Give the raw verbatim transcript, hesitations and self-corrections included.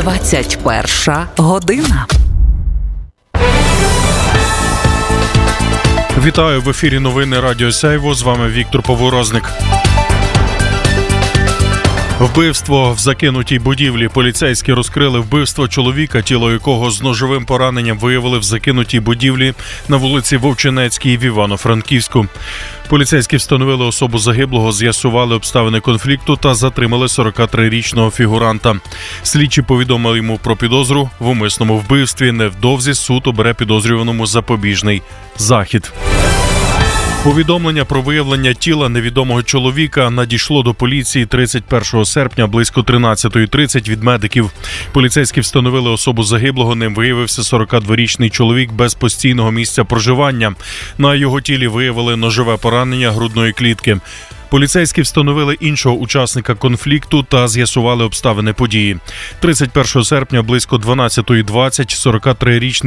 двадцять перша година. Вітаю, в ефірі новини Радіо Сяйво. З вами Віктор Поворозник. Вбивство в закинутій будівлі. Поліцейські розкрили вбивство чоловіка, тіло якого з ножовим пораненням виявили в закинутій будівлі на вулиці Вовчинецькій в Івано-Франківську. Поліцейські встановили особу загиблого, з'ясували обставини конфлікту та затримали сорокатрирічного фігуранта. Слідчі повідомили йому про підозру в умисному вбивстві. Невдовзі суд обере підозрюваному запобіжний захід. Повідомлення про виявлення тіла невідомого чоловіка надійшло до поліції тридцять першого серпня близько тринадцятої тридцять від медиків. Поліцейські встановили особу загиблого, ним виявився сорокадворічний чоловік без постійного місця проживання. На його тілі виявили ножове поранення грудної клітки. Поліцейські встановили іншого учасника конфлікту та з'ясували обставини події. тридцять першого серпня близько дванадцятої двадцять сорокатрирічний